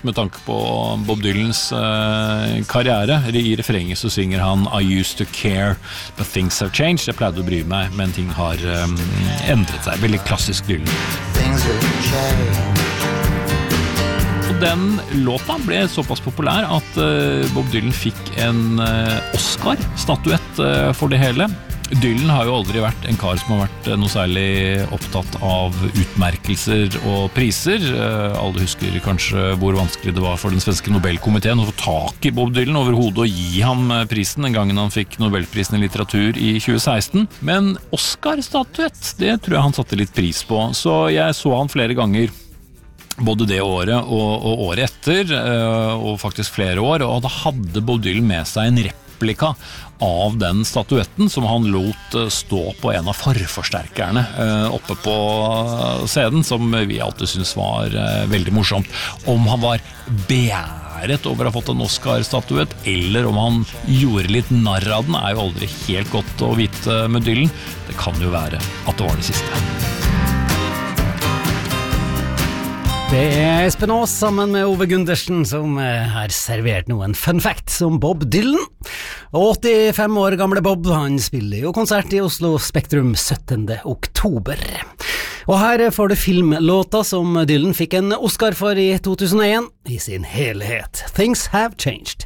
med tanke på Bob Dylans karriere. I refrenget så synger han I used to care, but things have changed. Jeg pleide å bry meg, men ting har endret seg. Veldig klassisk Dylan. Things have changed. Og den låta ble såpass populær at Bob Dylan fikk en Oscar-statuett for det hele. Dylan har jo aldri vært en kar som har vært noe særlig opptatt av utmerkelser og priser. Alle husker kanskje hvor vanskelig det var for den svenske Nobelkomiteen å få tak i Bob Dylan overhodet og gi ham prisen den gangen han fikk Nobelprisen i litteratur i 2016. Men Oscar-statuett, det tror jeg han satte litt pris på, så jeg så han flere ganger. Både det året og året etter, og faktisk flere år, og da hadde Bob Dylan med seg en replika av den statuetten som han lot stå på en av forforsterkerne oppe på scenen, som vi alltid synes var veldig morsomt. Om han var beæret over å ha fått en Oscar-statuett, eller om han gjorde litt narr av den, jo aldri helt godt å vite med Dylan. Det kan jo være at det var det siste. Det Espen Aas sammen med Ove Gundersen som har servert noen fun facts om Bob Dylan. 85 år gamle Bob, han spiller jo konsert i Oslo Spektrum 17. oktober. Og her får du filmlåta som Dylan fikk en Oscar for i 2001 i sin helhet. Things Have Changed.